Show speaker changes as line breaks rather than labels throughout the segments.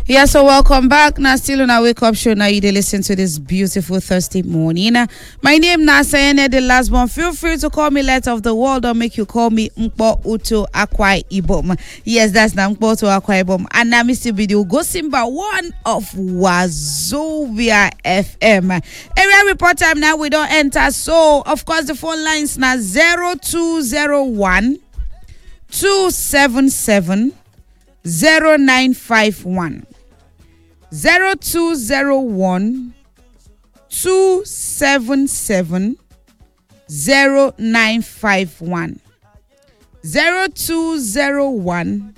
Yeah, so welcome back. Now, still on our wake up show. Now, you dey listen to this beautiful Thursday morning. My name is Sayene, the last one. Feel free to call me Light of the World or make you call me Mpo Uto Akwa Ibom. Yes, that's now Mpo Uto Akwa Ibom. And now, Mr. Video Go Simba, one of Wazobia FM. Area report time now, we don't enter. So, of course, the phone lines now 0201 277 0951. 0201 277 0951. 0201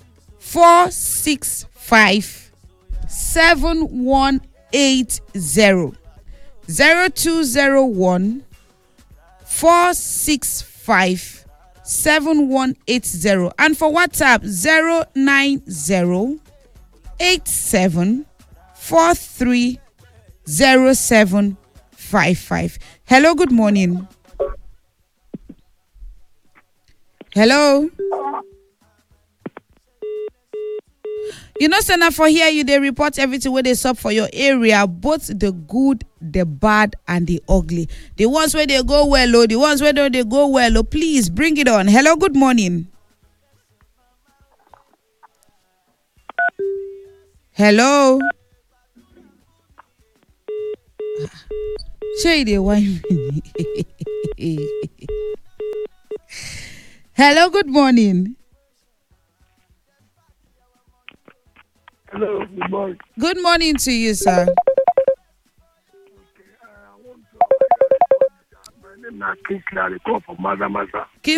465 7180. 0201 465 7180. And for WhatsApp 090 87430755. Hello, good morning. Hello. You know, Senna, for here, you they report everything where they sub for your area, both the good, the bad, and the ugly. The ones where they go well, oh, the ones where don't they go well, oh, please bring it on. Hello, good morning. Hello. Show you the wine. Hello, good morning.
Hello, good morning.
Good morning to you, sir.
Okay, I want to. My name is King Clary, call from Maza.